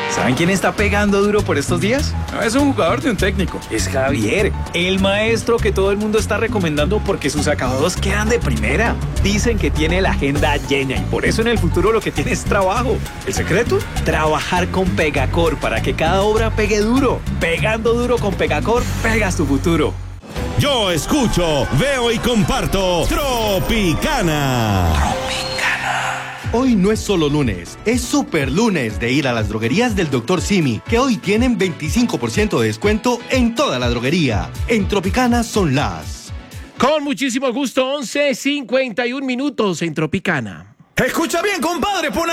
¿Saben quién está pegando duro por estos días? No es un jugador de un técnico, es Javier, el maestro que todo el mundo está recomendando porque sus acabados quedan de primera. Dicen que tiene la agenda llena y por eso en el futuro lo que tiene es trabajo. ¿El secreto? Trabajar con Pegacor para que cada obra pegue duro. Pegando duro con Pegacor, pegas tu futuro. Yo escucho, veo y comparto Tropicana. Hoy no es solo lunes, es super lunes de ir a las droguerías del Dr. Simi, que hoy tienen 25% de descuento en toda la droguería. En Tropicana son las... Con muchísimo gusto, 11:51 en Tropicana. Escucha bien, compadre, pon